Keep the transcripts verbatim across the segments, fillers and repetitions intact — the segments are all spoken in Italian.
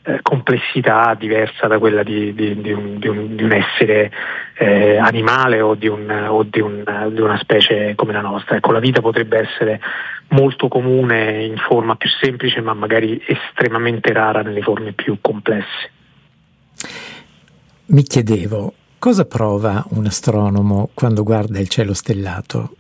eh, complessità diversa da quella di, di, di, un, di, un, di un essere eh, animale o, di, un, o di, un, di una specie come la nostra. Ecco, la vita potrebbe essere molto comune in forma più semplice, ma magari estremamente rara nelle forme più complesse. Mi chiedevo, cosa prova un astronomo quando guarda il cielo stellato?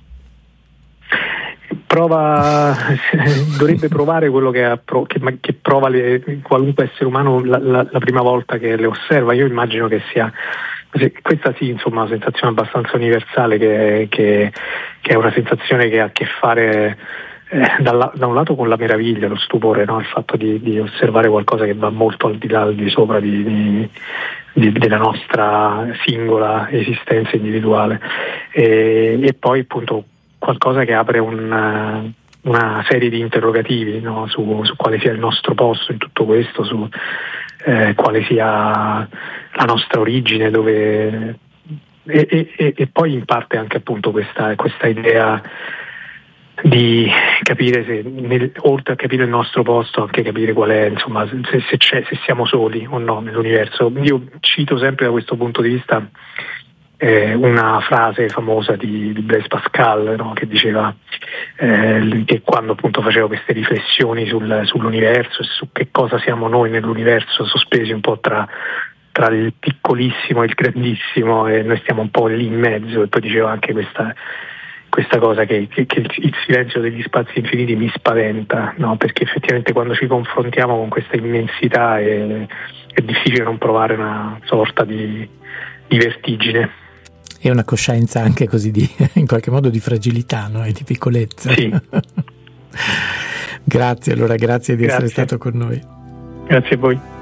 Prova, dovrebbe provare quello che, ha, che, che prova le, qualunque essere umano la, la, la prima volta che le osserva. Io immagino che sia questa sì, insomma, una sensazione abbastanza universale, che, che, che è una sensazione che ha a che fare eh, da, da un lato con la meraviglia, lo stupore, no? Il fatto di, di osservare qualcosa che va molto al di là, al di sopra di, di, di, della nostra singola esistenza individuale, e, e poi appunto qualcosa che apre un, una serie di interrogativi, no? su, su quale sia il nostro posto in tutto questo, su eh, quale sia la nostra origine, dove e, e, e poi in parte anche appunto questa, questa idea di capire se nel, oltre a capire il nostro posto, anche capire qual è, insomma, se, se, c'è, se siamo soli o no nell'universo. Io cito sempre da questo punto di vista Eh, una frase famosa di, di Blaise Pascal, no? Che diceva eh, che quando appunto faceva queste riflessioni sul, sull'universo e su che cosa siamo noi nell'universo, sospesi un po' tra, tra il piccolissimo e il grandissimo, e noi stiamo un po' lì in mezzo, e poi diceva anche questa, questa cosa che, che, che il silenzio degli spazi infiniti mi spaventa, no? Perché effettivamente quando ci confrontiamo con questa immensità è, è difficile non provare una sorta di, di vertigine. E una coscienza anche così di, in qualche modo, di fragilità, no? E di piccolezza. Sì. Grazie, allora, grazie di Grazie. essere stato con noi. Grazie a voi.